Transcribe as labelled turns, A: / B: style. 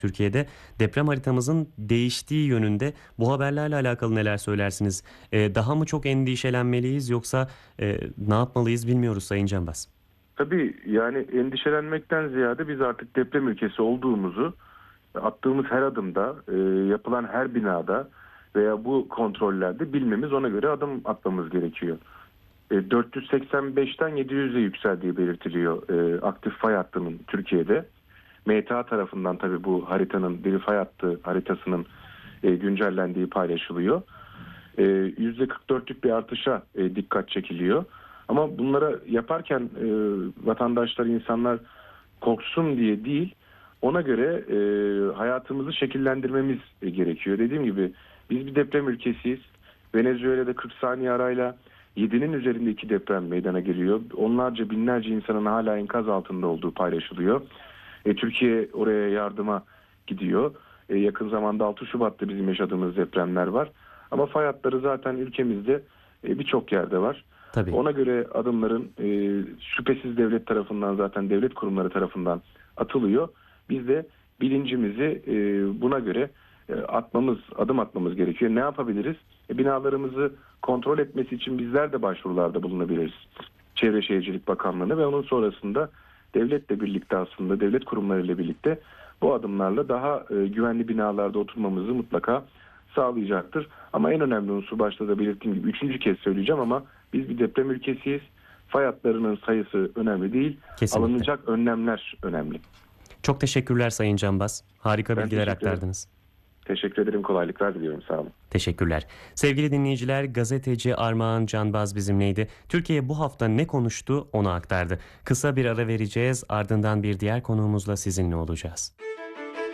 A: Türkiye'de deprem haritamızın değiştiği yönünde. Bu haberlerle alakalı neler söylersiniz? Daha mı çok endişelenmeliyiz yoksa ne yapmalıyız bilmiyoruz Sayın Canbaz.
B: Tabii yani endişelenmekten ziyade biz artık deprem ülkesi olduğumuzu attığımız her adımda, yapılan her binada veya bu kontrollerde bilmemiz, ona göre adım atmamız gerekiyor. 485'ten 700'e yükseldiği belirtiliyor aktif fay hattının Türkiye'de. MTA tarafından tabii bu haritanın, deri fay hattı haritasının güncellendiği paylaşılıyor. %44'lük bir artışa dikkat çekiliyor. Ama bunlara yaparken vatandaşlar, insanlar korksun diye değil, ona göre hayatımızı şekillendirmemiz gerekiyor. Dediğim gibi biz bir deprem ülkesiyiz. Venezuela'da 40 saniye arayla 7'nin üzerinde 2 deprem meydana geliyor. Onlarca, binlerce insanın hala enkaz altında olduğu paylaşılıyor. Türkiye oraya yardıma gidiyor. Yakın zamanda 6 Şubat'ta bizim yaşadığımız depremler var. Ama fay hatları zaten ülkemizde birçok yerde var.
A: Tabii.
B: Ona göre adımların şüphesiz devlet tarafından, zaten devlet kurumları tarafından atılıyor. Biz de bilincimizi buna göre adım atmamız gerekiyor. Ne yapabiliriz? Binalarımızı kontrol etmesi için bizler de başvurularda bulunabiliriz. Çevre Şehircilik Bakanlığı'na ve onun sonrasında devletle birlikte, aslında devlet kurumlarıyla birlikte bu adımlarla daha güvenli binalarda oturmamızı mutlaka sağlayacaktır. Ama en önemli unsur, başta da belirttiğim gibi, üçüncü kez söyleyeceğim ama biz bir deprem ülkesiyiz. Fay hatlarının sayısı önemli değil.
A: Kesinlikle.
B: Alınacak önlemler önemli.
A: Çok teşekkürler Sayın Canbaz. Harika
B: Ben
A: bilgiler
B: teşekkür ederim.
A: aktardınız.
B: Teşekkür ederim. Kolaylıklar diliyorum. Sağ olun.
A: Teşekkürler. Sevgili dinleyiciler, gazeteci Armağan Canbaz bizimleydi. Türkiye bu hafta ne konuştu onu aktardı. Kısa bir ara vereceğiz, ardından bir diğer konuğumuzla sizinle olacağız.